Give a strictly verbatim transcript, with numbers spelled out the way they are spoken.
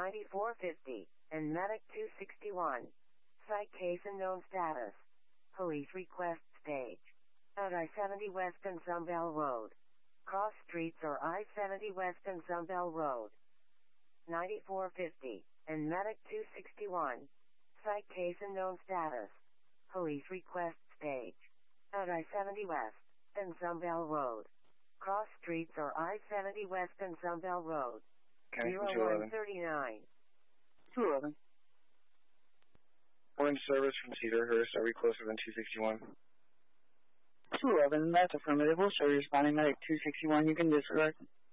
ninety-four fifty, and Medic two sixty-one. Site case unknown status. Police request stage. At I seventy West and Sunbell Road. Cross streets or I seventy West and Sunbell Road. ninety-four fifty, and Medic two sixty-one. Site case unknown status. Police request stage. At I seventy West and Sunbell Road. Cross streets or I seventy West and Sunbell Road. Okay, zero one thirty-nine. two eleven. We're in service from Cedarhurst. Are we closer than two sixty-one? two eleven, that's affirmative. We'll show you responding Medic two sixty-one. You can disregard.